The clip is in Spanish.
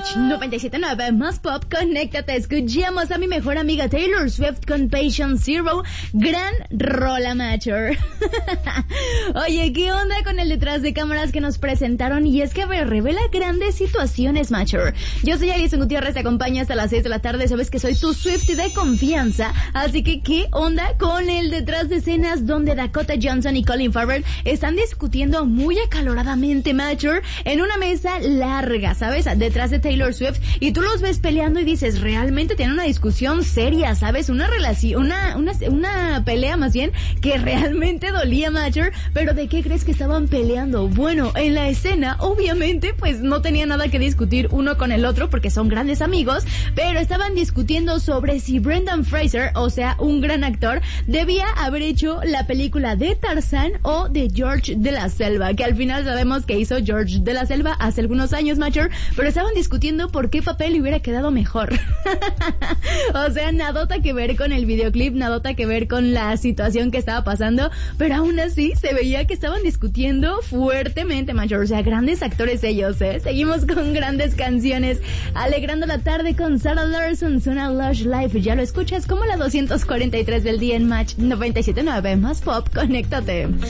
Match 97.9 más pop, conéctate. Escuchamos a mi mejor amiga Taylor Swift con Patient Zero. Gran rola, Matcher. Oye, ¿qué onda con el detrás de cámaras que nos presentaron? Y es que, a ver, revela grandes situaciones, Matcher. Yo soy Alison Gutiérrez, te acompaño hasta las 6 de la tarde. Sabes que soy tu Swiftie de confianza. Así que, ¿qué onda con el detrás de escenas donde Dakota Johnson y Colin Farrell están discutiendo muy acaloradamente, Matcher, en una mesa larga, ¿sabes? Detrás de Taylor Swift, y tú los ves peleando y dices, realmente tienen una discusión seria, ¿sabes? Una relación, una pelea más bien, que realmente dolía, Matcher. Pero ¿de qué crees que estaban peleando? Bueno, en la escena, obviamente, pues no tenía nada que discutir uno con el otro, porque son grandes amigos, pero estaban discutiendo sobre si Brendan Fraser, o sea, un gran actor, debía haber hecho la película de Tarzán o de George de la Selva, que al final sabemos que hizo George de la Selva hace algunos años, Matcher, pero estaban discutiendo por qué papel le hubiera quedado mejor. O sea, nadota que ver con el videoclip, nadota que ver con la situación que estaba pasando, pero aún así se veía que estaban discutiendo fuertemente, Matcher. O sea, grandes actores ellos, ¿eh? Seguimos con grandes canciones, alegrando la tarde con Sarah Larson, suena Lush Life. Ya lo escuchas como la 243 del día en Match 97.9 más pop, conéctate.